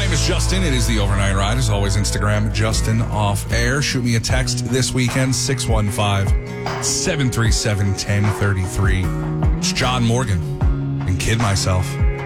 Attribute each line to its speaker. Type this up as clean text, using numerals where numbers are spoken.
Speaker 1: name is Justin. It is the Overnight Ride. As always, Instagram, Justin Off Air. Shoot me a text this weekend, 615-737-1033. It's John Morgan and Kid Myself.